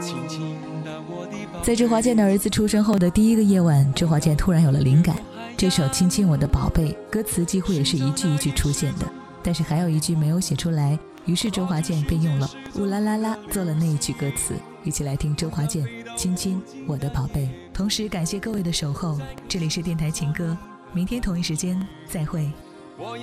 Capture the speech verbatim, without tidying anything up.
在周华健的儿子出生后的第一个夜晚，周华健突然有了灵感，这首亲亲我的宝贝歌词几乎也是一句一句出现的，但是还有一句没有写出来，于是周华健便用了呜啦啦啦做了那一句歌词。一起来听周华健亲亲我的宝贝。同时感谢各位的守候，这里是电台情歌，明天同一时间再会。